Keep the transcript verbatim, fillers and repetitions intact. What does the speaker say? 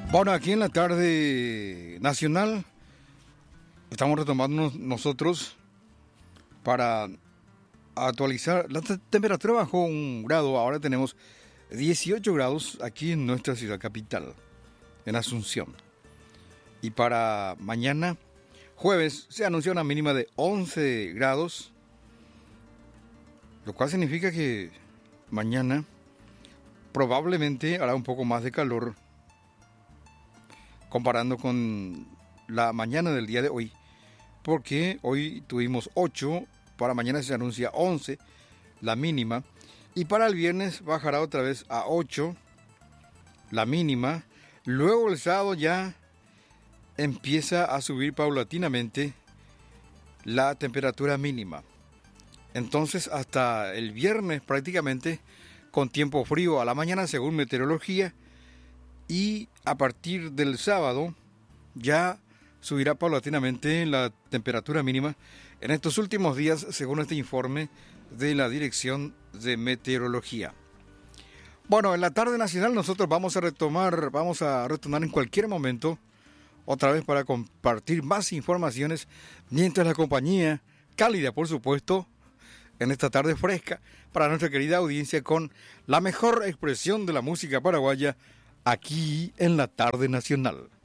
Bueno, aquí en la tarde nacional estamos retomando nosotros para actualizar. La te- temperatura bajó un grado, ahora tenemos dieciocho grados aquí en nuestra ciudad capital, en Asunción. Y para mañana, jueves, se anuncia una mínima de once grados, lo cual significa que mañana probablemente hará un poco más de calor comparando con la mañana del día de hoy, porque hoy tuvimos ocho, para mañana se anuncia once, la mínima, y para el viernes bajará otra vez a ocho, la mínima. Luego el sábado ya empieza a subir paulatinamente la temperatura mínima. Entonces hasta el viernes prácticamente con tiempo frío a la mañana según meteorología, y a partir del sábado ya subirá paulatinamente la temperatura mínima en estos últimos días, según este informe de la Dirección de Meteorología. Bueno, en la tarde nacional nosotros vamos a retomar, vamos a retornar en cualquier momento, otra vez para compartir más informaciones, mientras la compañía cálida, por supuesto, en esta tarde fresca, para nuestra querida audiencia con la mejor expresión de la música paraguaya, aquí en la tarde nacional.